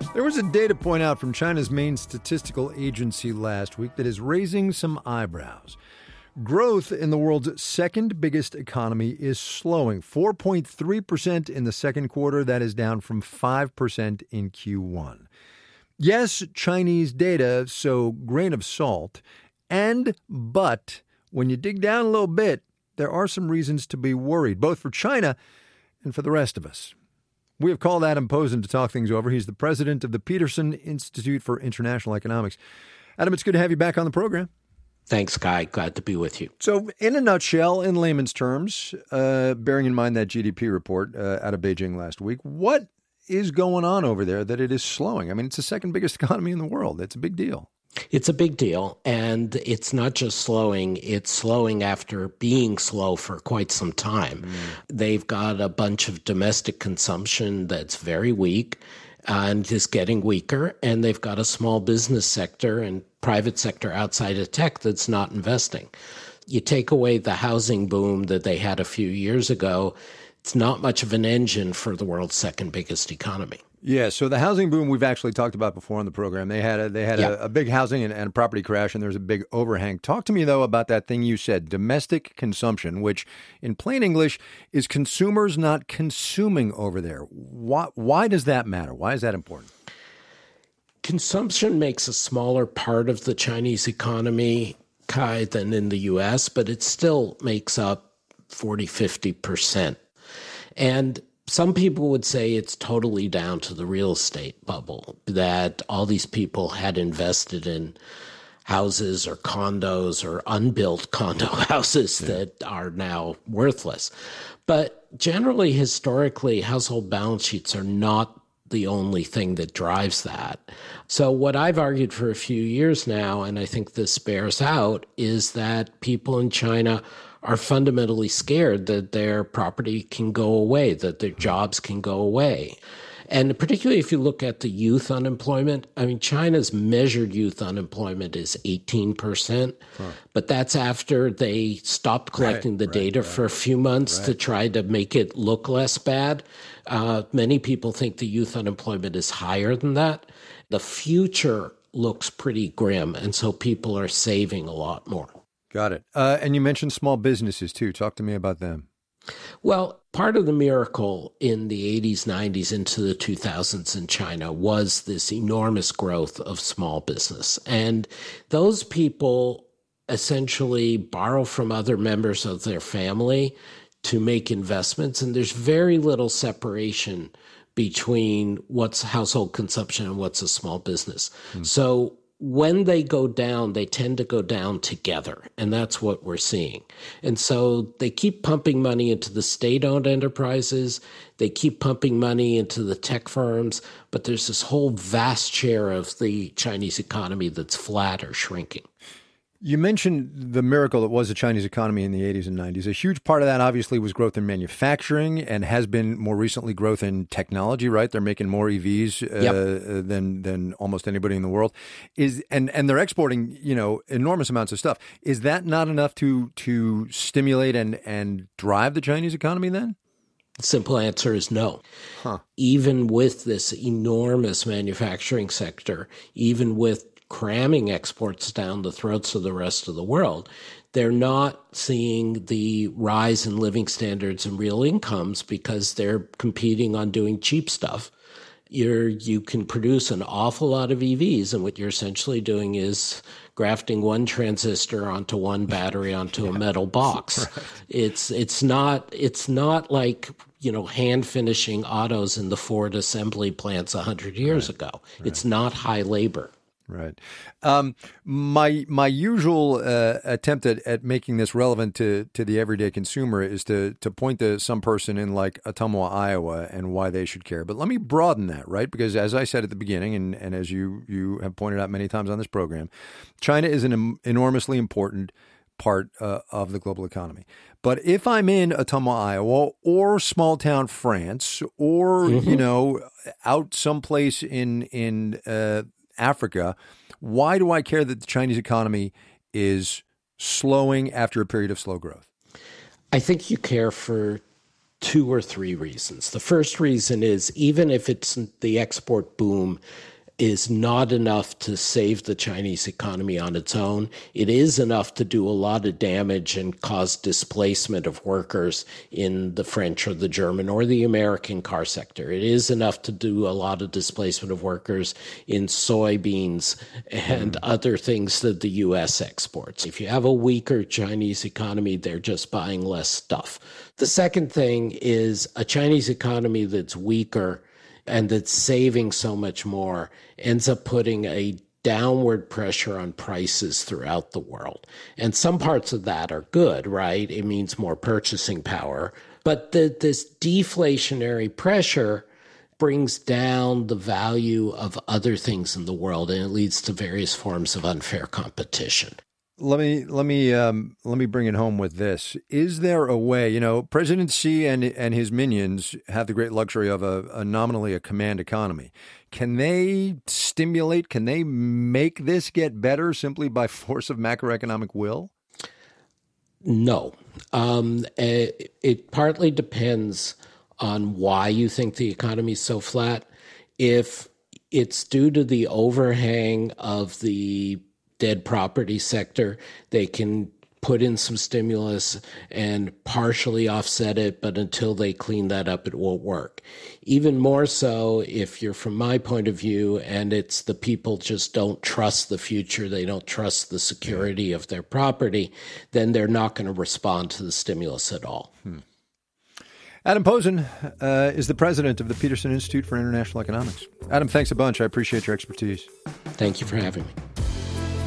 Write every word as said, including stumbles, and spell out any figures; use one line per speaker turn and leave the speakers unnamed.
There was a data point out from China's main statistical agency last week that is raising some eyebrows. Growth in the world's second biggest economy is slowing. four point three percent in the second quarter. That is down from five percent in Q one. Yes, Chinese data, so grain of salt. And, but, when you dig down a little bit, there are some reasons to be worried, both for China and for the rest of us. We have called Adam Posen to talk things over. He's the president of the Peterson Institute for International Economics. Adam, it's good to have you back on the program.
Thanks, Guy. Glad to be with you.
So, in a nutshell, in layman's terms, uh, bearing in mind that G D P report uh, out of Beijing last week, what is going on over there that it is slowing? I mean, it's the second biggest economy in the world. It's a big deal.
It's a big deal, and it's not just slowing. It's slowing after being slow for quite some time. Mm. They've got a bunch of domestic consumption that's very weak and is getting weaker, and they've got a small business sector and private sector outside of tech that's not investing. You take away the housing boom that they had a few years ago, it's not much of an engine for the world's second biggest economy.
Yeah, so the housing boom we've actually talked about before on the program. They had a, they had yeah. a, a big housing and, and a property crash, and there's a big overhang. Talk to me, though, about that thing you said, domestic consumption, which in plain English is consumers not consuming over there. Why, why does that matter? Why is that important?
Consumption makes a smaller part of the Chinese economy, Kai, than in the U S, but it still makes up forty, fifty percent. And some people would say it's totally down to the real estate bubble, that all these people had invested in houses or condos or unbuilt condo houses yeah. that are now worthless. But generally, historically, household balance sheets are not the only thing that drives that. So what I've argued for a few years now, and I think this bears out, is that people in China are fundamentally scared that their property can go away, that their jobs can go away. And particularly if you look at the youth unemployment, I mean, China's measured youth unemployment is eighteen percent, huh. but that's after they stopped collecting right, the data right, for right. a few months right. to try to make it look less bad. Uh, many people think the youth unemployment is higher than that. The future looks pretty grim, and so people are saving a lot more.
Got it. Uh, and you mentioned small businesses, too. Talk to me about them.
Well, part of the miracle in the eighties, nineties, into the two thousands in China was this enormous growth of small business. And those people essentially borrow from other members of their family to make investments. And there's very little separation between what's household consumption and what's a small business. Hmm. So when they go down, they tend to go down together, and that's what we're seeing. And so they keep pumping money into the state-owned enterprises, they keep pumping money into the tech firms, but there's this whole vast share of the Chinese economy that's flat or shrinking.
You mentioned the miracle that was the Chinese economy in the eighties and nineties. A huge part of that, obviously, was growth in manufacturing and has been more recently growth in technology, right? They're making more E Vs uh, yep. than than almost anybody in the world. Is and, and they're exporting, you know, enormous amounts of stuff. Is that not enough to to stimulate and, and drive the Chinese economy then?
The simple answer is no.
Huh.
Even with this enormous manufacturing sector, even with cramming exports down the throats of the rest of the world, they're not seeing the rise in living standards and real incomes because they're competing on doing cheap stuff. You're, you can produce an awful lot of E Vs, and what you're essentially doing is grafting one transistor onto one battery onto yeah. a metal box. Right. It's it's not it's not like, you know, hand finishing autos in the Ford assembly plants a hundred years right. ago. Right. It's not high labor.
Right. Um, my my usual uh, attempt at, at making this relevant to, to the everyday consumer is to to point to some person in like Ottumwa, Iowa, and why they should care. But let me broaden that, right? Because as I said at the beginning, and, and as you, you have pointed out many times on this program, China is an em- enormously important part uh, of the global economy. But if I'm in Ottumwa, Iowa, or small town France, or, mm-hmm. you know, out someplace in in uh, Africa, why do I care that the Chinese economy is slowing after a period of slow growth?
I think you care for two or three reasons. The first reason is even if it's the export boom is not enough to save the Chinese economy on its own, it is enough to do a lot of damage and cause displacement of workers in the French or the German or the American car sector. It is enough to do a lot of displacement of workers in soybeans and mm. other things that the U S exports. If you have a weaker Chinese economy, they're just buying less stuff. The second thing is a Chinese economy that's weaker and that's saving so much more ends up putting a downward pressure on prices throughout the world. And some parts of that are good, right? It means more purchasing power. But the, this deflationary pressure brings down the value of other things in the world, and it leads to various forms of unfair competition.
Let me let me um, let me bring it home with this. Is there a way, you know, President Xi and and his minions have the great luxury of a, a nominally a command economy. Can they stimulate, can they make this get better simply by force of macroeconomic will?
No. Um, it, it partly depends on why you think the economy is so flat. If it's due to the overhang of the dead property sector, they can put in some stimulus and partially offset it, but until they clean that up, it won't work. Even more so if you're from my point of view and it's the people just don't trust the future, they don't trust the security of their property, then they're not going to respond to the stimulus at all.
Hmm. Adam Posen uh, is the president of the Peterson Institute for International Economics. Adam, thanks a bunch. I appreciate your expertise.
Thank you for having me.